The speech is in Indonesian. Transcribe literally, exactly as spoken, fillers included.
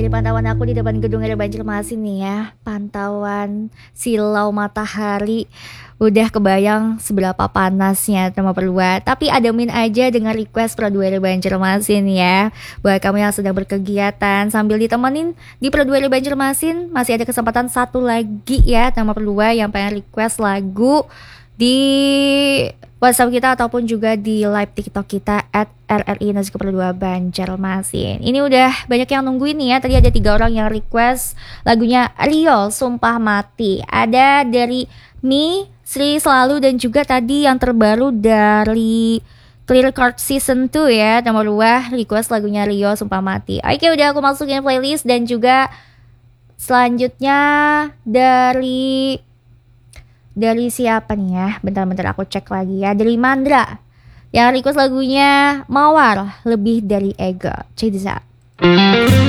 dari pantauan aku di depan gedung ada Banjarmasin nih ya, pantauan silau matahari udah kebayang seberapa panasnya teman berdua. Tapi ademin aja dengan request Pro dua Banjarmasin ya. Buat kamu yang sedang berkegiatan sambil ditemenin di Pro dua Banjarmasin, masih ada kesempatan satu lagi ya teman berdua yang pengen request lagu di WhatsApp kita ataupun juga di live TikTok kita at R R I Nasi Kepala dua Banjarmasin. Ini udah banyak yang nungguin nih ya. Tadi ada tiga orang yang request lagunya Rio Sumpah Mati. Ada dari Mi, Sri Selalu, dan juga tadi yang terbaru dari Clear Card Season dua ya. Nomor dua request lagunya Rio Sumpah Mati. Oke, udah aku masukin playlist. Dan juga selanjutnya dari Dari siapa nih ya? Bentar-bentar aku cek lagi ya. Dari Mandra yang request lagunya Mawar Lebih Dari Ego. Check this out.